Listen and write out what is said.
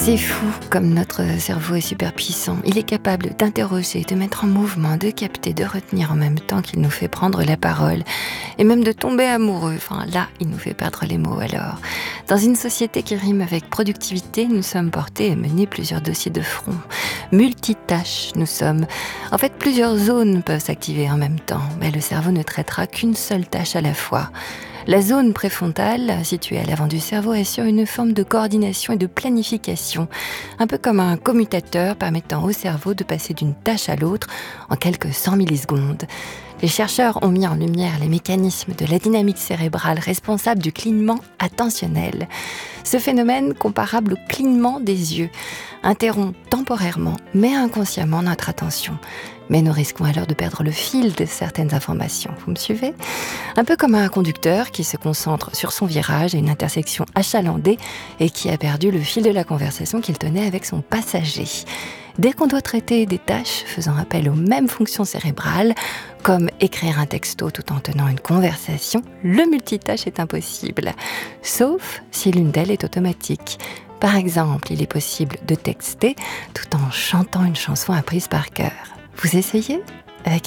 C'est fou comme notre cerveau est super puissant. Il est capable d'interroger, de mettre en mouvement, de capter, de retenir en même temps qu'il nous fait prendre la parole. Et même de tomber amoureux. Enfin, là, il nous fait perdre les mots alors. Dans une société qui rime avec productivité, nous sommes portés à mener plusieurs dossiers de front. Multitâches, nous sommes. En fait, plusieurs zones peuvent s'activer en même temps, mais le cerveau ne traitera qu'une seule tâche à la fois. La zone préfrontale, située à l'avant du cerveau, assure une forme de coordination et de planification, un peu comme un commutateur permettant au cerveau de passer d'une tâche à l'autre en quelques 100 millisecondes. Les chercheurs ont mis en lumière les mécanismes de la dynamique cérébrale responsable du clignement attentionnel. Ce phénomène, comparable au clignement des yeux, interrompt temporairement, mais inconsciemment, notre attention. Mais nous risquons alors de perdre le fil de certaines informations. Vous me suivez ? Un peu comme un conducteur qui se concentre sur son virage à une intersection achalandée et qui a perdu le fil de la conversation qu'il tenait avec son passager. Dès qu'on doit traiter des tâches faisant appel aux mêmes fonctions cérébrales, comme écrire un texto tout en tenant une conversation, le multitâche est impossible, sauf si l'une d'elles est automatique. Par exemple, il est possible de texter tout en chantant une chanson apprise par cœur. Vous essayez ? Avec qui ?